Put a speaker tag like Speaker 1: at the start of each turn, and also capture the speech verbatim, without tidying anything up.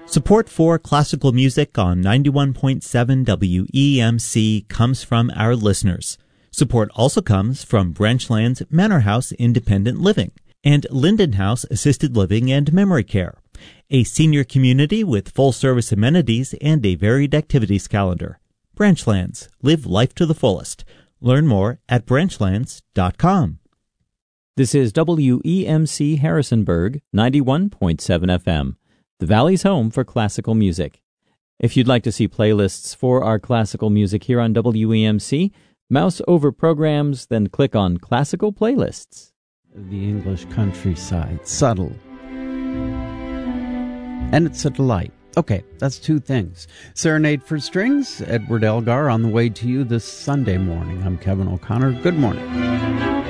Speaker 1: Support for classical music on ninety-one point seven W E M C comes from our listeners. Support also comes from Branchlands Manor House Independent Living and Linden House Assisted Living and Memory Care, a senior community with full-service amenities and a varied activities calendar. Branchlands. Live life to the fullest. Learn more at branchlands dot com.
Speaker 2: This is W E M C Harrisonburg, ninety-one point seven F M, the Valley's home for classical music. If you'd like to see playlists for our classical music here on W E M C, mouse over programs, then click on Classical Playlists.
Speaker 3: The English countryside, subtle. And it's a delight. Okay, that's two things. Serenade for Strings, Edward Elgar on the way to you this Sunday morning. I'm Kevin O'Connor. Good morning.